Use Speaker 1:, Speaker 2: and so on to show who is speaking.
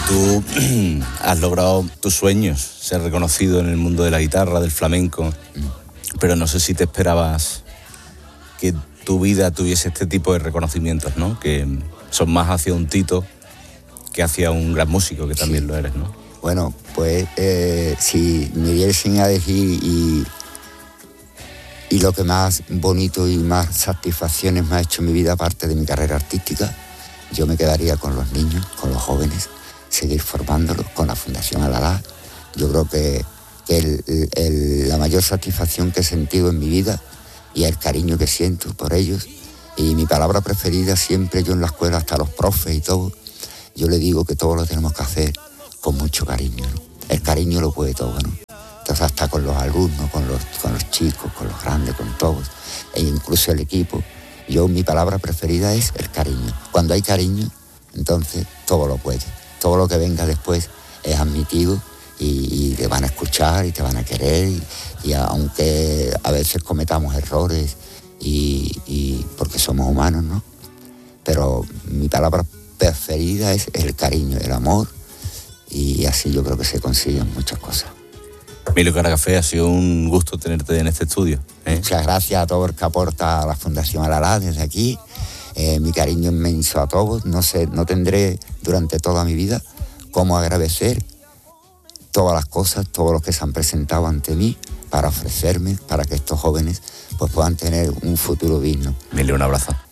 Speaker 1: Tú has logrado tus sueños, ser reconocido en el mundo de la guitarra, del flamenco, pero no sé si te esperabas que tu vida tuviese este tipo de reconocimientos, ¿no? Que son más hacia un Tito que hacia un gran músico, que también lo eres, ¿no?
Speaker 2: Bueno, pues si me diesen a decir y lo que más bonito y más satisfacciones me ha hecho en mi vida, aparte de mi carrera artística, yo me quedaría con los niños, con los jóvenes, seguir formándolos con la Fundación Al-Alá. Yo creo que la mayor satisfacción que he sentido en mi vida y el cariño que siento por ellos, y mi palabra preferida siempre, yo en la escuela, hasta los profes y todo, yo le digo que todo lo tenemos que hacer con mucho cariño, ¿no? El cariño lo puede todo, ¿no? Entonces hasta con los alumnos, con los chicos, con los grandes, con todos, e incluso el equipo. Mi palabra preferida es el cariño. Cuando hay cariño, entonces todo lo puede. Todo lo que venga después es admitido y te van a escuchar y te van a querer. Y aunque a veces cometamos errores y porque somos humanos, ¿no? Pero mi palabra preferida es el cariño, el amor, y así yo creo que se consiguen muchas cosas.
Speaker 1: Emilio Caracafé, ha sido un gusto tenerte en este estudio.
Speaker 2: Muchas gracias a todo el que aporta a la Fundación Al-Alá desde aquí. Mi cariño inmenso a todos. No tendré durante toda mi vida cómo agradecer todas las cosas, todos los que se han presentado ante mí para ofrecerme, para que estos jóvenes pues puedan tener un futuro digno.
Speaker 1: Emilio, un abrazo.